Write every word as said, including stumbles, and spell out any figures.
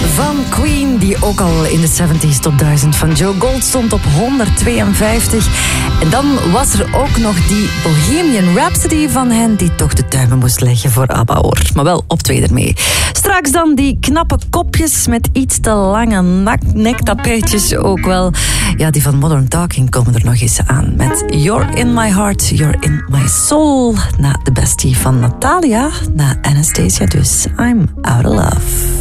van Queen, die ook al in de zeventig top duizend van Joe Gold stond op honderdtweeënvijftig. En dan was er ook nog die Bohemian Rhapsody van hen, die toch de duimen moest leggen voor ABBA hoor. Maar wel op twee ermee. Straks dan die knappe kopjes met iets te lange nektapijtjes ook wel. Ja, die van Modern Talking komen er nog eens aan. Met You're in my heart, you're in my soul. Na de bestie van Natalia, na Anastasia dus. I'm out of love.